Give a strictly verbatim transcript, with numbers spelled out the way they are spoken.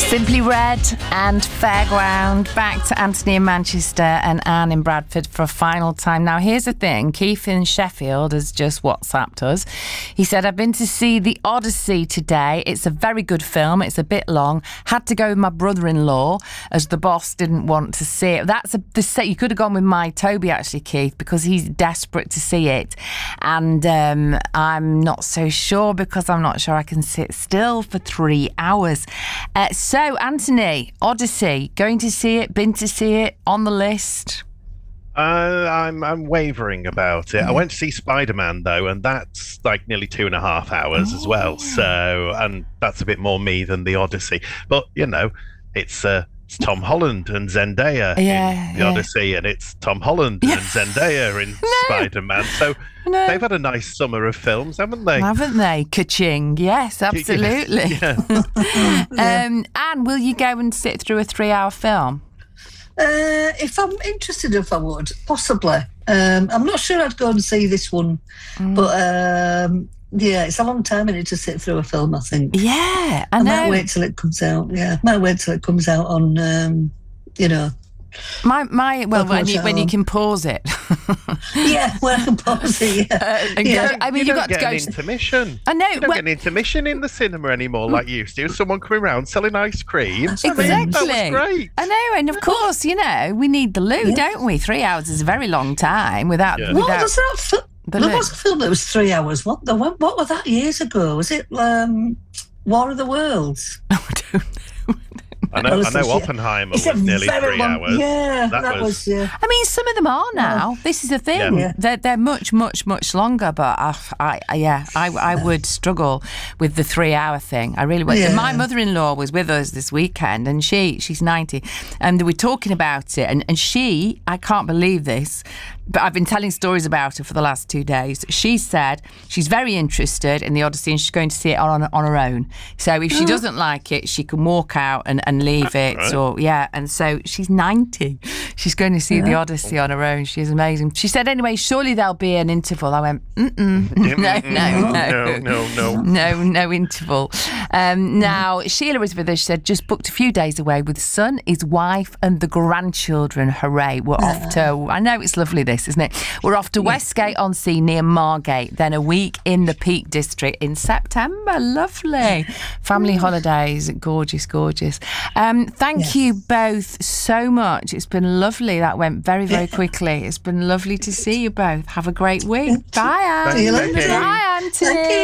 Simply Red and Fairground. Back to Anthony in Manchester and Anne in Bradford for a final time. Now, here's the thing. Keith in Sheffield has just WhatsApped us. He said, I've been to see The Odyssey today. It's a very good film. It's a bit long. Had to go with my brother-in-law as the boss didn't want to see it. That's a, the set. You could have gone with my Toby, actually, Keith, because he's desperate to see it. And um, I'm not so sure because I'm not sure I can sit still for three hours. Uh, so, Anthony, Odyssey, going to see it, been to see it, on the list? Uh, I'm I'm wavering about it. I went to see Spider-Man though, and that's like nearly two and a half hours oh, as well. Yeah. So, and that's a bit more me than The Odyssey. But you know, it's uh, it's Tom Holland and Zendaya yeah, in The yeah. Odyssey, and it's Tom Holland and Zendaya in no. Spider-Man. So no. They've had a nice summer of films, haven't they? Haven't they? Ka-ching. Yes, absolutely. Yeah. um, Anne, will you go and sit through a three-hour film? Uh, if I'm interested, if I would, possibly. Um, I'm not sure I'd go and see this one, mm. but um, yeah, it's a long time in it to sit through a film, I think. Yeah, I, I know. might wait till it comes out. Yeah, might wait till it comes out on, um, you know. My my well, when you, when you can pause it. yeah, when I can pause it. Yeah, uh, yeah. Go, I mean, you you've got get to go. An intermission. I know. You don't well, get an intermission in the cinema anymore like you used to. Someone coming around selling ice cream. Exactly. I mean, that was great. I know, and of course, you know, we need the loo, yeah. don't we? Three hours is a very long time without. Yeah. without what was that? Fi- there loo. was a film that was three hours. What the what, what was that years ago? Was it um, War of the Worlds? Oh, I don't know. I know, I know Oppenheimer was nearly three long, hours. Yeah, that, that was... was, yeah. I mean, some of them are now. Yeah. This is the thing. Yeah. They're, they're much, much, much longer, but I, I yeah, I, I would struggle with the three-hour thing. I really would. Yeah. My mother-in-law was with us this weekend, and she, she's ninety, and we were talking about it, and, and she, I can't believe this, but I've been telling stories about her for the last two days. She said she's very interested in The Odyssey and she's going to see it on on her own. So if she doesn't like it, she can walk out and, and leave it. Right. Or yeah, and so she's ninety. She's going to see yeah. The Odyssey on her own. She's amazing. She said, anyway, surely there'll be an interval. I went, mm-mm. no, no, no. No, no, no. No, no interval. Um, now, Sheila is with us. She said, just booked a few days away with son, his wife and the grandchildren. Hooray. We're off to, I know it's lovely this, isn't it? We're off to Westgate on Sea near Margate, then a week in the Peak District in September. Lovely. Family holidays. Gorgeous, gorgeous. Um, thank yes. you both so much. It's been lovely. That went very, very quickly. It's been lovely to see you both. Have a great week. Bye, Anne. See you later. Bye, Anthony.